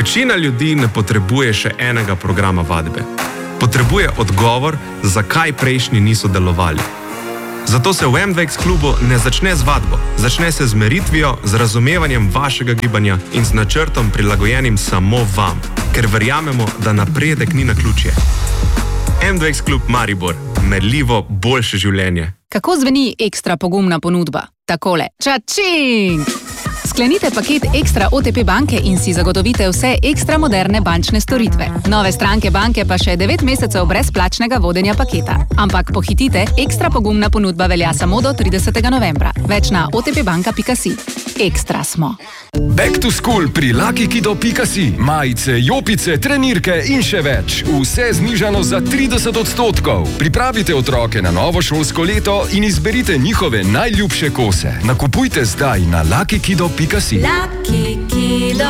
Večina ljudi ne potrebuje še enega programa vadbe. Potrebuje odgovor, zakaj prejšnji niso delovali. Zato se v MDX klubu ne začne z vadbo, začne se z meritvijo, z razumevanjem vašega gibanja in z načrtom prilagojenim samo vam, ker verjamemo, da napredek ni naključje. MDX klub Maribor, merljivo boljše življenje. Kako zveni ekstra pogumna ponudba? Takole. Čačing! Sklenite paket Ekstra OTP banke in si zagotovite vse ekstra moderne bančne storitve. Nove stranke banke pa še 9 mesecev brezplačnega vodenja paketa. Ampak pohitite, ekstra pogumna ponudba velja samo do 30. novembra. Več na otpbanka.si. Ekstra smo. Back to school pri LuckyKido.si. Majice, jopice, trenirke in še več. Vse znižano za 30%. Pripravite otroke na novo šolsko leto in izberite njihove najljubše kose. Nakupujte zdaj na LuckyKido.si. Lucky Kido.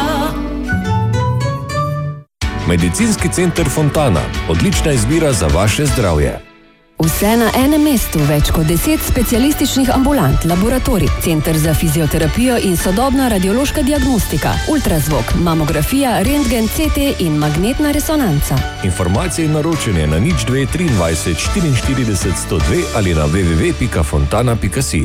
Medicinski center Fontana. Odlična izbira za vaše zdravje. Vse na enem mestu, več kot 10 specialističnih ambulant, laboratorij, center za fizioterapijo in sodobna radiološka diagnostika, ultrazvok, mamografija, rentgen, CT in magnetna resonanca. Informacije in naročanje na 02 23 44 102 ali na www.fontana.si.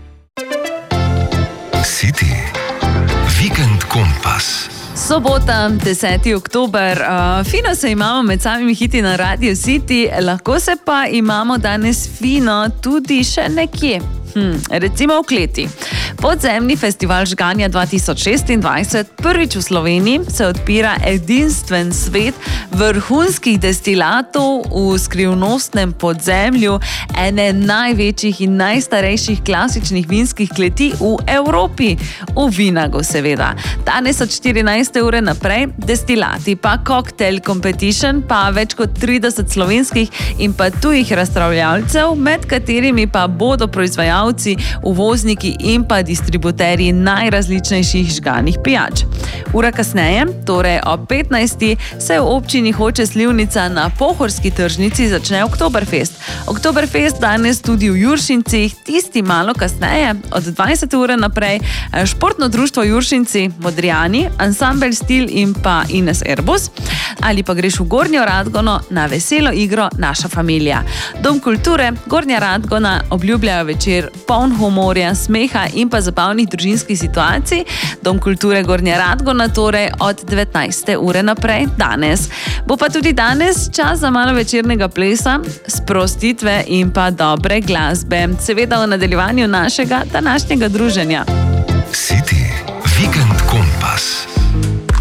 City. Vikend kompas. Sobota, 10. oktober. Fino se imamo med samimi hiti na Radio City, lahko se pa imamo danes fino tudi še nekje. Recimo v Kleti. Podzemni festival žganja 2026, prvič v Sloveniji, se odpira edinstven svet vrhunskih destilatov v skrivnostnem podzemlju ene največjih in najstarejših klasičnih vinskih kleti v Evropi, v Vinagu seveda. Danes od 14. ure naprej destilati, pa cocktail competition, pa več kot 30 slovenskih in pa tujih razstavljalcev, med katerimi pa bodo proizvajalci, uvozniki in pa distributerji najrazličnejših žganih pijač. Ura kasneje, torej ob 15. se v občini Hoče - Slivnica na Pohorski tržnici začne Oktoberfest. Oktoberfest danes tudi v Juršincih, tisti malo kasneje, od 20. ure naprej, športno društvo Juršinci, Modrijani, ansambel Stil in pa Ines Erbus, ali pa greš v Gornjo Radgono na veselo igro Naša familija. Dom kulture Gornja Radgona obljubljajo večer poln humorja, smeha in pa zabavnih družinskih situacij. Dom kulture Gornja Radgona torej od 19. ure naprej danes. Bo pa tudi danes čas za malo večernega plesa, sprostitve in pa dobre glasbe. Seveda v nadaljevanju našega današnjega druženja. City. Vikend